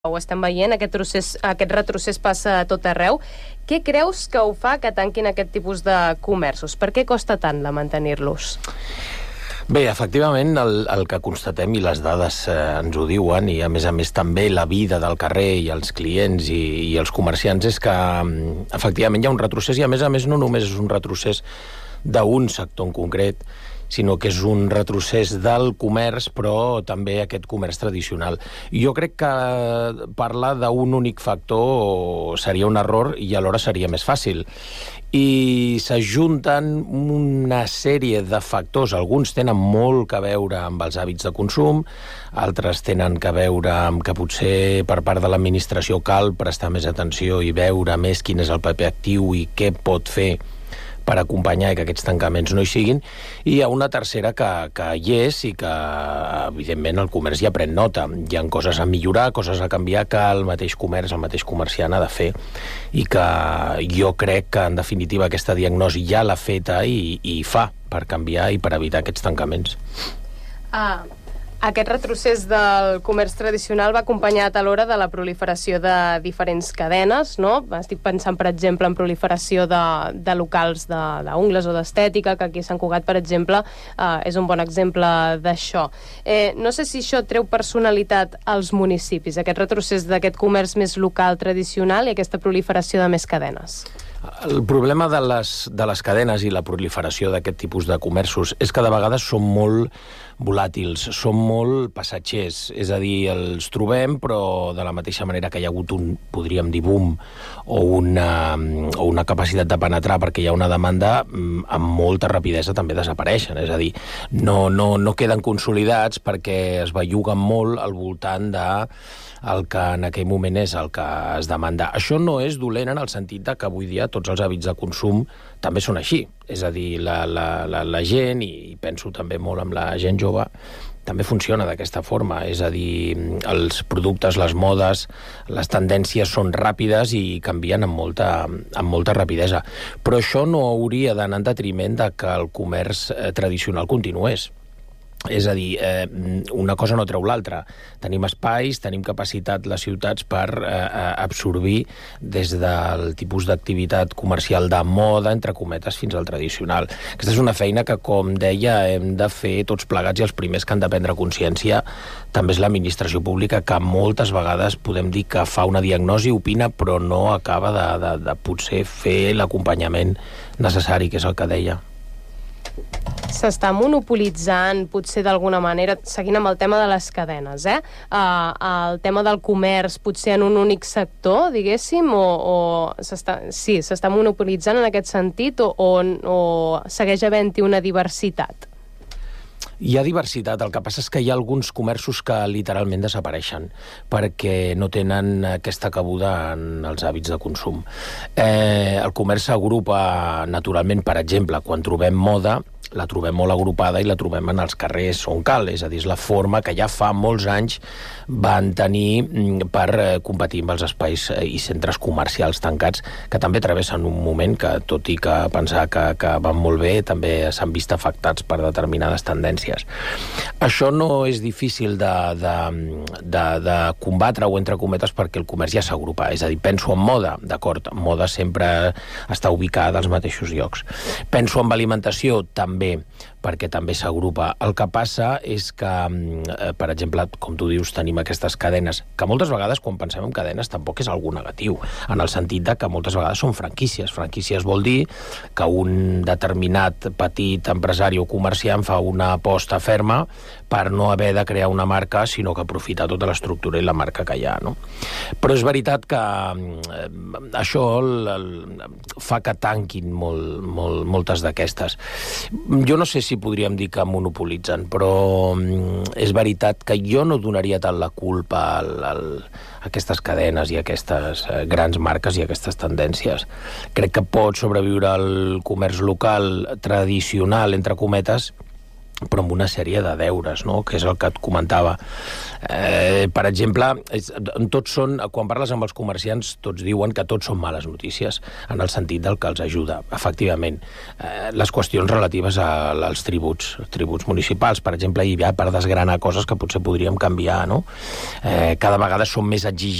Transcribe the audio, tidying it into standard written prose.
ho estem veient, aquest retrocés passa a tot arreu. Què creus que ho fa que tanquin aquest tipus de comerços? Per què costa tant de mantenir-los? Bé, efectivament, el que constatem i les dades ens ho diuen, i a més també la vida del carrer i els clients i els comerciants, és que efectivament hi ha un retrocés, i a més no només és un retrocés d'un sector en concret, sinó que és un retrocés del comerç, però també aquest comerç tradicional. Jo crec que parlar d'un únic factor seria un error i alhora seria més fàcil. I s'ajunten una sèrie de factors. Alguns tenen molt a veure amb els hàbits de consum, altres tenen a veure amb que potser per part de l'administració cal prestar més atenció i veure més quin és el paper actiu i què pot fer per acompanyar que aquests tancaments no hi siguin, i hi ha una tercera que hi és i que, evidentment, el comerç ja pren nota. Hi ha coses a millorar, coses a canviar, que el mateix comerç, el mateix comerciant ha de fer, i que jo crec que, en definitiva, aquesta diagnosi ja l'ha feta i fa per canviar i per evitar aquests tancaments. Aquest retrocés del comerç tradicional va acompanyat alhora de la proliferació de diferents cadenes, no? Estic pensant, per exemple, en proliferació de locals d'ungles o d'estètica, que aquí a Sant Cugat, per exemple, és un bon exemple d'això. No sé si això treu personalitat als municipis, aquest retrocés d'aquest comerç més local tradicional i aquesta proliferació de més cadenes. El problema de les cadenes i la proliferació d'aquest tipus de comerços és que de vegades són molt volàtils, són molt passatgers, és a dir, els trobem, però de la mateixa manera que hi ha hagut un, podríem dir, boom, o una capacitat de penetrar perquè hi ha una demanda, amb molta rapidesa també desapareixen, és a dir, no queden consolidats perquè es belluguen molt al voltant de el que en aquell moment és el que es demanda. Això no és dolent en el sentit que avui dia tots els hàbits de consum també són així. És a dir, la gent, i penso també molt amb la gent jove, també funciona d'aquesta forma. És a dir, els productes, les modes, les tendències són ràpides i canvien amb molta rapidesa. Però això no hauria d'anar en detriment de que el comerç tradicional continués. És a dir, una cosa no treu l'altra. Tenim espais, tenim capacitat les ciutats per absorbir des del tipus d'activitat comercial de moda, entre cometes, fins al tradicional. Aquesta és una feina que, com deia, hem de fer tots plegats, i els primers que han de prendre consciència també és l'administració pública, que moltes vegades podem dir que fa una diagnosi, opina, però no acaba de potser fer l'acompanyament necessari, que és el que deia. S'està monopolitzant, potser d'alguna manera, seguint amb el tema de les cadenes, el tema del comerç, potser en un únic sector, diguéssim, s'està monopolitzant en aquest sentit, o segueix havent-hi una diversitat? Hi ha diversitat, el que passa és que hi ha alguns comerços que literalment desapareixen perquè no tenen aquesta cabuda en els hàbits de consum. El comerç s'agrupa naturalment, per exemple, quan trobem moda, la trobem molt agrupada i la trobem en els carrers on cal, és a dir, és la forma que ja fa molts anys van tenir per competir amb els espais i centres comercials tancats, que també travessen un moment que, tot i que pensar que van molt bé, també s'han vist afectats per determinades tendències. Això no és difícil de combatre, o entre cometes, perquè el comerç ja s'agrupa. És a dir, penso en moda, d'acord, moda sempre està ubicada als mateixos llocs. Penso en alimentació, també, perquè també s'agrupa. El que passa és que, per exemple, com tu dius, tenim aquestes cadenes, que moltes vegades, quan pensem en cadenes, tampoc és algú negatiu, en el sentit que moltes vegades són franquícies. Franquícies vol dir que un determinat petit empresari o comerciant fa una aposta ferma per no haver de crear una marca, sinó que aprofita tota l'estructura i la marca que hi ha, no? Però és veritat que això fa que tanquin moltes d'aquestes. Jo no sé si podríem dir que monopolitzen, però és veritat que jo no donaria tant la culpa a aquestes cadenes i a aquestes grans marques i a aquestes tendències. Crec que pot sobreviure el comerç local tradicional, entre cometes, però amb una sèrie de deures, no? Que és el que et comentava. Per exemple, tots són, quan parles amb els comerciants, tots diuen que tots són males notícies, en el sentit del que els ajuda, efectivament. Les qüestions relatives als tributs municipals, per exemple, hi ha per desgranar coses que potser podríem canviar, no? Cada vegada som més exigents